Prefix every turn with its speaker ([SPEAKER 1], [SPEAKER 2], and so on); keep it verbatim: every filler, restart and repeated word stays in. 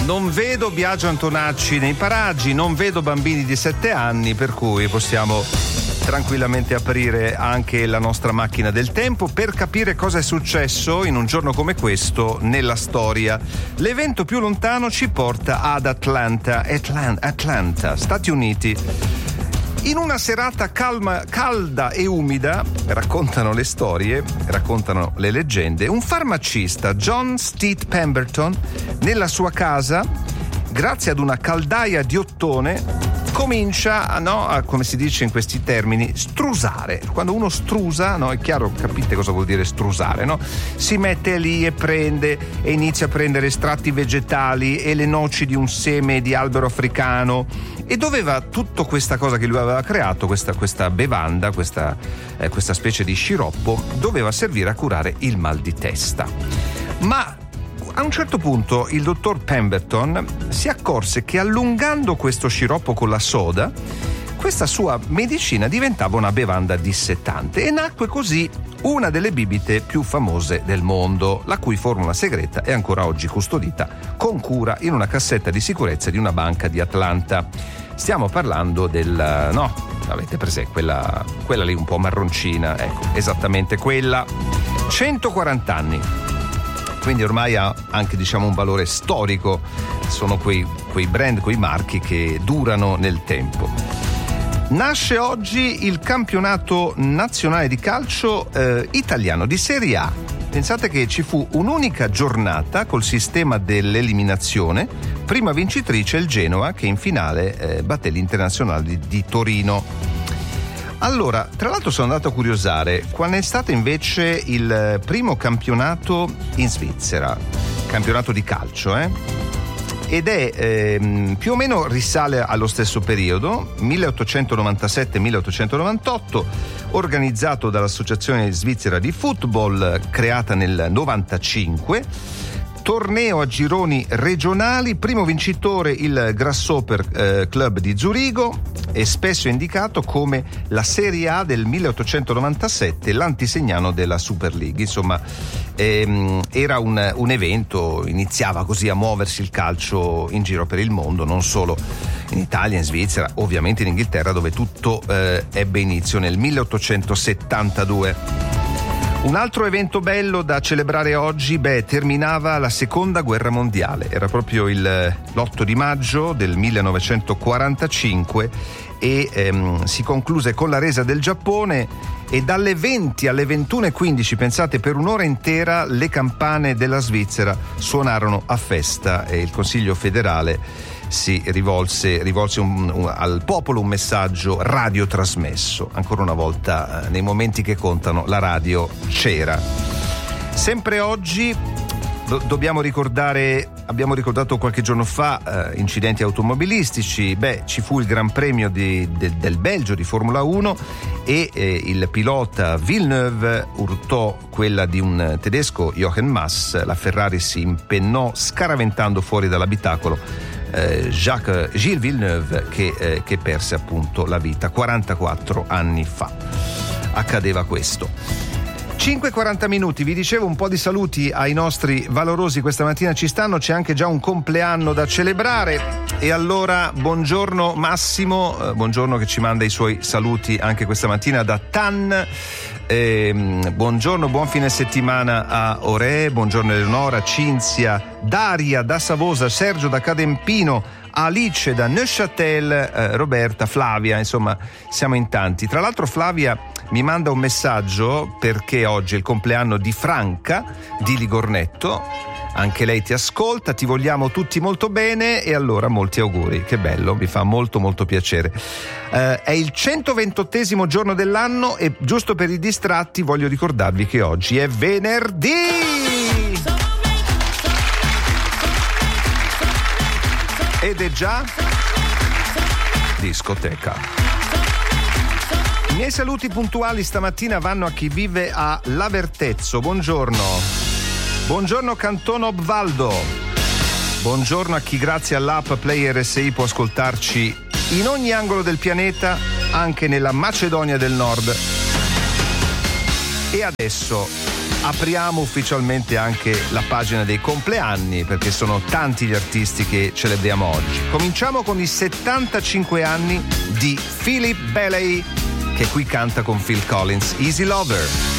[SPEAKER 1] Non vedo Biagio Antonacci nei paraggi, non vedo bambini di sette anni, per cui possiamo tranquillamente aprire anche la nostra macchina del tempo per capire cosa è successo in un giorno come questo nella storia. L'evento più lontano ci porta ad Atlanta, Atlanta, Atlanta, Stati Uniti. In una serata calma, calda e umida, raccontano le storie, raccontano le leggende, un farmacista, John Steed Pemberton, nella sua casa, grazie ad una caldaia di ottone, comincia a, no, a, come si dice in questi termini, strusare. Quando uno strusa, no, è chiaro, capite cosa vuol dire strusare, no? Si mette lì e prende e inizia a prendere estratti vegetali e le noci di un seme di albero africano, e doveva tutta questa cosa che lui aveva creato, questa, questa bevanda, questa, eh, questa specie di sciroppo, doveva servire a curare il mal di testa. Ma a un certo punto il dottor Pemberton si accorse che allungando questo sciroppo con la soda, questa sua medicina diventava una bevanda dissettante, e nacque così una delle bibite più famose del mondo, la cui formula segreta è ancora oggi custodita con cura in una cassetta di sicurezza di una banca di Atlanta. Stiamo parlando del, no, avete presente, quella, quella lì un po' marroncina, ecco, esattamente quella, centoquaranta anni. Quindi ormai ha anche, diciamo, un valore storico. Sono quei, quei brand, quei marchi che durano nel tempo. Nasce oggi il campionato nazionale di calcio eh, italiano di Serie A. Pensate che ci fu un'unica giornata col sistema dell'eliminazione, prima vincitrice il Genoa, che in finale eh, batté l'Internazionale di, di Torino. Allora, tra l'altro sono andato a curiosare quando è stato invece il primo campionato in Svizzera, campionato di calcio, eh? Ed è ehm, più o meno risale allo stesso periodo, milleottocentonovantasette milleottocentonovantotto, organizzato dall'Associazione Svizzera di Football, creata nel novantacinque. Torneo a gironi regionali, primo vincitore il Grasshopper eh, Club di Zurigo, è spesso indicato come la Serie A del milleottocentonovantasette, l'antisignano della Super League. Insomma, ehm, era un, un evento, iniziava così a muoversi il calcio in giro per il mondo, non solo in Italia, in Svizzera, ovviamente in Inghilterra, dove tutto eh, ebbe inizio nel milleottocentosettantadue. Un altro evento bello da celebrare oggi, beh, terminava la seconda guerra mondiale, era proprio il, l'otto di maggio del millenovecentoquarantacinque e ehm, si concluse con la resa del Giappone, e dalle venti alle ventuno e quindici, pensate, per un'ora intera le campane della Svizzera suonarono a festa e il Consiglio federale si rivolse, rivolse un, un, al popolo un messaggio radiotrasmesso. Ancora una volta, eh, nei momenti che contano, la radio c'era. Sempre oggi do, dobbiamo ricordare, abbiamo ricordato qualche giorno fa, eh, incidenti automobilistici. Beh, ci fu il Gran Premio di, de, del Belgio di Formula uno e eh, il pilota Villeneuve urtò quella di un tedesco, Jochen Mass. La Ferrari si impennò scaraventando fuori dall'abitacolo Jacques Gilles Villeneuve, che, eh, che perse appunto la vita quarantaquattro anni fa. Accadeva questo. cinque e quaranta minuti, vi dicevo un po' di saluti ai nostri valorosi questa mattina ci stanno, c'è anche già un compleanno da celebrare, e allora buongiorno Massimo, eh, buongiorno, che ci manda i suoi saluti anche questa mattina da Tan. Eh, buongiorno, buon fine settimana a Ore, buongiorno Eleonora, Cinzia, Daria da Savosa, Sergio da Cadempino, Alice da Neuchâtel, eh, Roberta, Flavia, insomma siamo in tanti. Tra l'altro Flavia mi manda un messaggio perché oggi è il compleanno di Franca di Ligornetto, anche lei ti ascolta, ti vogliamo tutti molto bene e allora molti auguri, che bello, mi fa molto molto piacere. Eh, è il centoventottesimo giorno dell'anno e giusto per i distratti voglio ricordarvi che oggi è venerdì! Ed è già discoteca. I miei saluti puntuali stamattina vanno a chi vive a Lavertezzo. Buongiorno. Buongiorno Canton Obvaldo. Buongiorno a chi grazie all'app Play R S I può ascoltarci in ogni angolo del pianeta, anche nella Macedonia del Nord. E adesso apriamo ufficialmente anche la pagina dei compleanni, perché sono tanti gli artisti che celebriamo oggi. Cominciamo con i settantacinque anni di Philip Bailey, che qui canta con Phil Collins, Easy Lover.